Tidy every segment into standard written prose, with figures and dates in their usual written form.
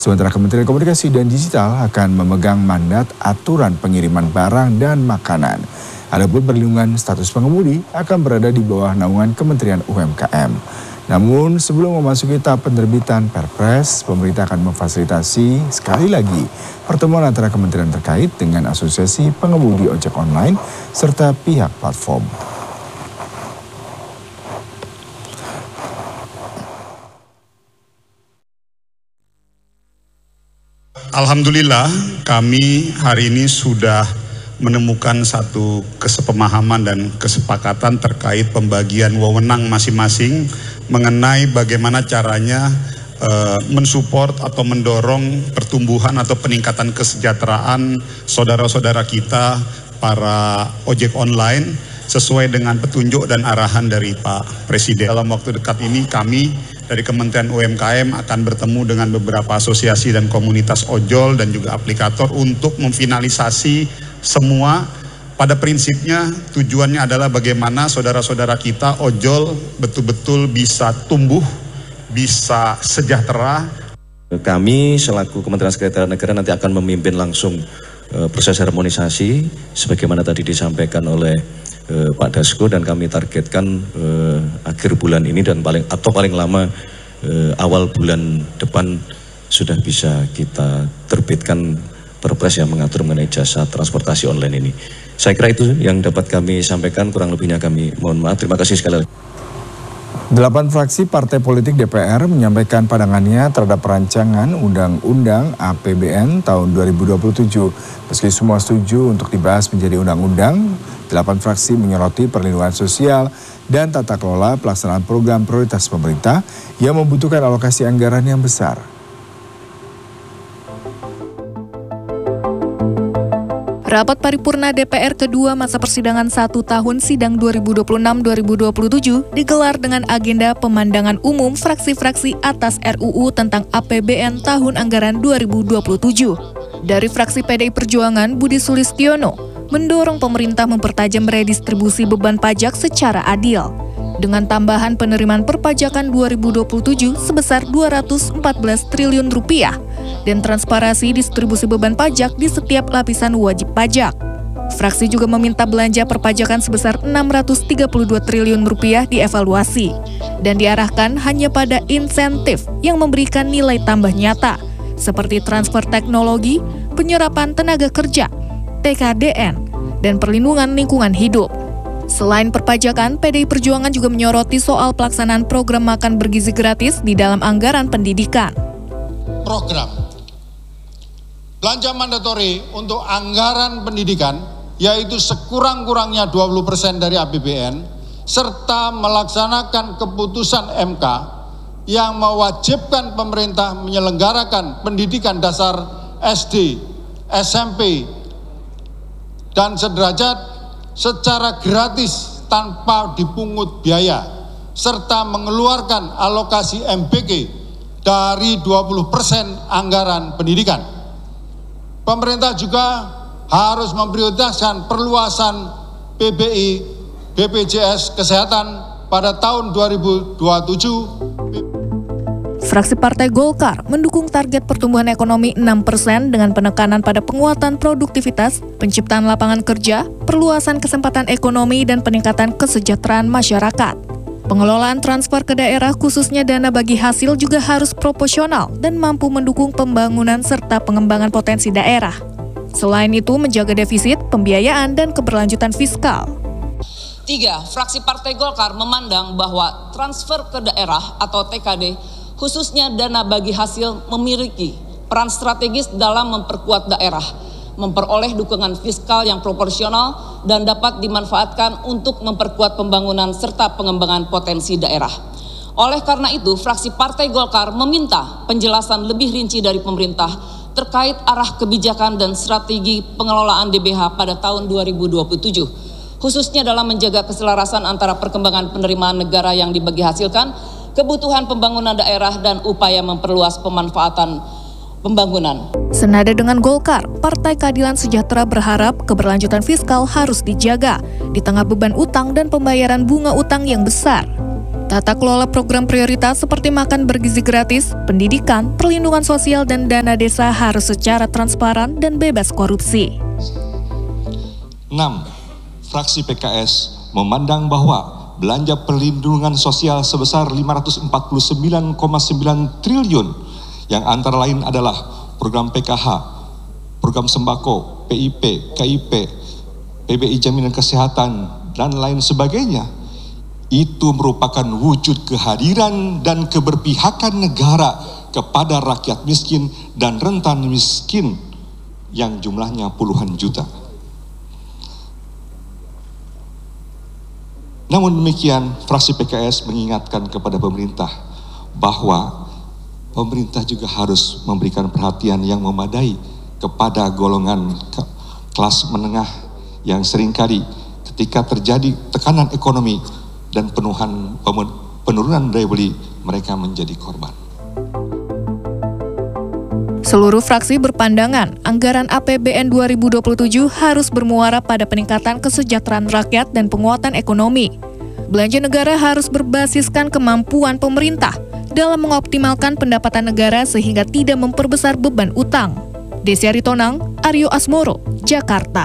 Sementara Kementerian Komunikasi dan Digital akan memegang mandat aturan pengiriman barang dan makanan. Adapun perlindungan status pengemudi akan berada di bawah naungan Kementerian UMKM. Namun sebelum memasuki tahap penerbitan Perpres, pemerintah akan memfasilitasi sekali lagi pertemuan antara kementerian terkait dengan Asosiasi Pengemudi Ojek Online serta pihak platform. Alhamdulillah kami hari ini sudah menemukan satu kesepemahaman dan kesepakatan terkait pembagian wewenang masing-masing mengenai bagaimana caranya mensupport atau mendorong pertumbuhan atau peningkatan kesejahteraan saudara-saudara kita para ojek online sesuai dengan petunjuk dan arahan dari Pak Presiden. Dalam waktu dekat ini kami dari Kementerian UMKM akan bertemu dengan beberapa asosiasi dan komunitas ojol dan juga aplikator untuk memfinalisasi semua. Pada prinsipnya tujuannya adalah bagaimana saudara-saudara kita ojol betul-betul bisa tumbuh, bisa sejahtera. Kami selaku Kementerian Sekretariat Negara nanti akan memimpin langsung proses harmonisasi sebagaimana tadi disampaikan oleh Pak Dasko, dan kami targetkan akhir bulan ini dan paling lama awal bulan depan sudah bisa kita terbitkan Perpres yang mengatur mengenai jasa transportasi online ini. Saya kira itu yang dapat kami sampaikan, kurang lebihnya kami mohon maaf. Terima kasih sekali lagi. 8 fraksi partai politik DPR menyampaikan pandangannya terhadap rancangan Undang-Undang APBN tahun 2027. Meski semua setuju untuk dibahas menjadi undang-undang, 8 fraksi menyoroti perlindungan sosial dan tata kelola pelaksanaan program prioritas pemerintah yang membutuhkan alokasi anggaran yang besar. Rapat paripurna DPR kedua masa persidangan 1 tahun sidang 2026-2027 digelar dengan agenda pemandangan umum fraksi-fraksi atas RUU tentang APBN tahun anggaran 2027. Dari fraksi PDI Perjuangan, Budi Sulistiono mendorong pemerintah mempertajam redistribusi beban pajak secara adil dengan tambahan penerimaan perpajakan 2027 sebesar Rp214 triliun dan transparansi distribusi beban pajak di setiap lapisan wajib pajak. Fraksi juga meminta belanja perpajakan sebesar Rp632 triliun dievaluasi dan diarahkan hanya pada insentif yang memberikan nilai tambah nyata seperti transfer teknologi, penyerapan tenaga kerja, TKDN, dan perlindungan lingkungan hidup. Selain perpajakan, PDI Perjuangan juga menyoroti soal pelaksanaan program makan bergizi gratis di dalam anggaran pendidikan. Program belanja mandatori untuk anggaran pendidikan, yaitu sekurang-kurangnya 20% dari APBN, serta melaksanakan keputusan MK yang mewajibkan pemerintah menyelenggarakan pendidikan dasar SD, SMP, dan sederajat secara gratis tanpa dipungut biaya, serta mengeluarkan alokasi MBG dari 20% anggaran pendidikan. Pemerintah juga harus memprioritaskan perluasan PBI, BPJS Kesehatan pada tahun 2027. Fraksi Partai Golkar mendukung target pertumbuhan ekonomi 6% dengan penekanan pada penguatan produktivitas, penciptaan lapangan kerja, perluasan kesempatan ekonomi, dan peningkatan kesejahteraan masyarakat. Pengelolaan transfer ke daerah khususnya dana bagi hasil juga harus proporsional dan mampu mendukung pembangunan serta pengembangan potensi daerah. Selain itu, menjaga defisit, pembiayaan, dan keberlanjutan fiskal. 3. Fraksi Partai Golkar memandang bahwa transfer ke daerah atau TKD khususnya dana bagi hasil memiliki peran strategis dalam memperkuat daerah, memperoleh dukungan fiskal yang proporsional dan dapat dimanfaatkan untuk memperkuat pembangunan serta pengembangan potensi daerah. Oleh karena itu, fraksi Partai Golkar meminta penjelasan lebih rinci dari pemerintah terkait arah kebijakan dan strategi pengelolaan DBH pada tahun 2027, khususnya dalam menjaga keselarasan antara perkembangan penerimaan negara yang dibagi hasilkan, kebutuhan pembangunan daerah, dan upaya memperluas pemanfaatan pembangunan. Senada dengan Golkar, Partai Keadilan Sejahtera berharap keberlanjutan fiskal harus dijaga di tengah beban utang dan pembayaran bunga utang yang besar. Tata kelola program prioritas seperti makan bergizi gratis, pendidikan, perlindungan sosial, dan dana desa harus secara transparan dan bebas korupsi. 6. Fraksi PKS memandang bahwa belanja perlindungan sosial sebesar 549,9 triliun yang antara lain adalah program PKH, program sembako, PIP, KIP, PBI jaminan kesehatan, dan lain sebagainya, itu merupakan wujud kehadiran dan keberpihakan negara kepada rakyat miskin dan rentan miskin yang jumlahnya puluhan juta. Namun demikian, fraksi PKS mengingatkan kepada pemerintah bahwa pemerintah juga harus memberikan perhatian yang memadai kepada golongan kelas menengah yang seringkali ketika terjadi tekanan ekonomi dan penurunan daya beli, mereka menjadi korban. Seluruh fraksi berpandangan anggaran APBN 2027 harus bermuara pada peningkatan kesejahteraan rakyat dan penguatan ekonomi. Belanja negara harus berbasiskan kemampuan pemerintah dalam mengoptimalkan pendapatan negara sehingga tidak memperbesar beban utang. Desi Aritonang, Aryo Asmoro, Jakarta.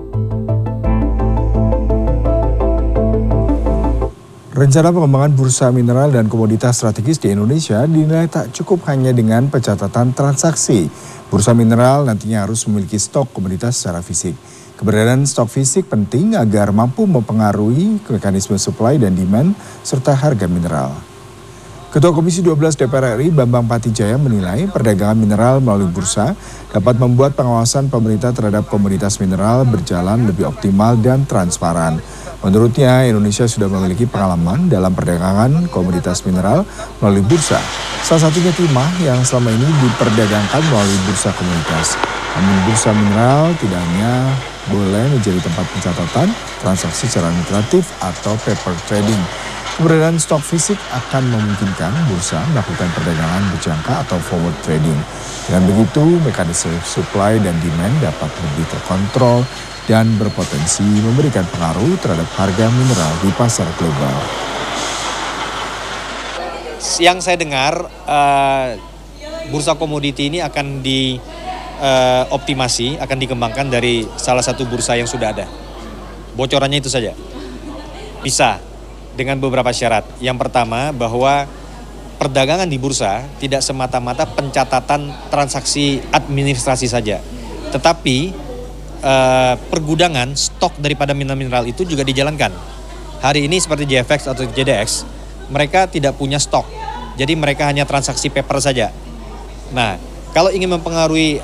Rencana pengembangan bursa mineral dan komoditas strategis di Indonesia dinilai tak cukup hanya dengan pencatatan transaksi. Bursa mineral nantinya harus memiliki stok komoditas secara fisik. Keberadaan stok fisik penting agar mampu mempengaruhi mekanisme supply dan demand serta harga mineral. Ketua Komisi 12 DPR RI Bambang Patijaya menilai perdagangan mineral melalui bursa dapat membuat pengawasan pemerintah terhadap komoditas mineral berjalan lebih optimal dan transparan. Menurutnya, Indonesia sudah memiliki pengalaman dalam perdagangan komoditas mineral melalui bursa. Salah satunya timah yang selama ini diperdagangkan melalui bursa komoditas. Namun bursa mineral tidak hanya boleh menjadi tempat pencatatan transaksi secara administratif atau paper trading. Keberadaan stok fisik akan memungkinkan bursa melakukan perdagangan berjangka atau forward trading. Dengan begitu, mekanisme supply dan demand dapat lebih terkontrol dan berpotensi memberikan pengaruh terhadap harga mineral di pasar global. Yang saya dengar, bursa komoditi ini akan dioptimasi, akan dikembangkan dari salah satu bursa yang sudah ada. Bocorannya itu saja. Bisa dengan beberapa syarat. Yang pertama, bahwa perdagangan di bursa tidak semata-mata pencatatan transaksi administrasi saja, tetapi pergudangan stok daripada mineral itu juga dijalankan. Hari ini seperti JFX atau JDX, mereka tidak punya stok, jadi mereka hanya transaksi paper saja. Nah, kalau ingin mempengaruhi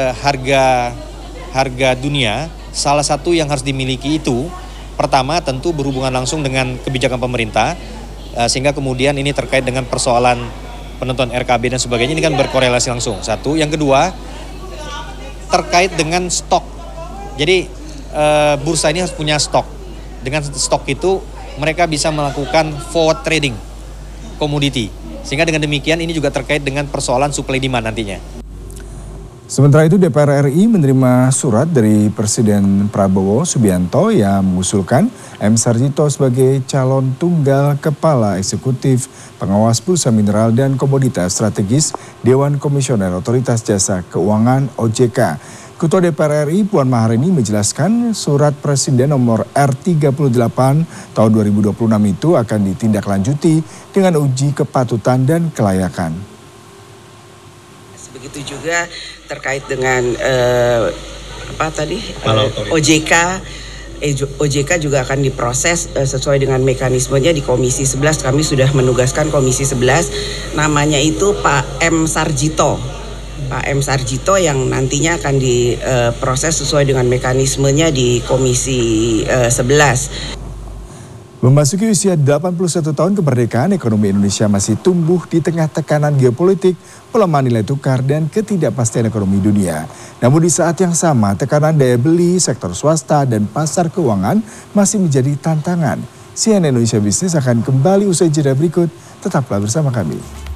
harga dunia, salah satu yang harus dimiliki itu, pertama tentu berhubungan langsung dengan kebijakan pemerintah, sehingga kemudian ini terkait dengan persoalan penentuan RKB dan sebagainya, ini kan berkorelasi langsung. Satu, yang kedua terkait dengan stok. Jadi bursa ini harus punya stok. Dengan stok itu mereka bisa melakukan forward trading komoditi. Sehingga dengan demikian ini juga terkait dengan persoalan supply demand nantinya. Sementara itu DPR RI menerima surat dari Presiden Prabowo Subianto yang mengusulkan M. Sarjito sebagai calon tunggal Kepala Eksekutif Pengawas Bursa Mineral dan Komoditas Strategis Dewan Komisioner Otoritas Jasa Keuangan OJK. Ketua DPR RI Puan Maharani menjelaskan surat Presiden nomor R38 tahun 2026 itu akan ditindaklanjuti dengan uji kepatutan dan kelayakan. Begitu juga terkait dengan OJK juga akan diproses sesuai dengan mekanismenya di Komisi 11. Kami sudah menugaskan Komisi 11, namanya itu Pak M. Sarjito. Pak M. Sarjito yang nantinya akan diproses sesuai dengan mekanismenya di Komisi 11. Memasuki usia 81 tahun kemerdekaan, ekonomi Indonesia masih tumbuh di tengah tekanan geopolitik, pelemahan nilai tukar, dan ketidakpastian ekonomi dunia. Namun di saat yang sama, tekanan daya beli, sektor swasta, dan pasar keuangan masih menjadi tantangan. CNN Indonesia Business akan kembali usai jeda berikut, tetaplah bersama kami.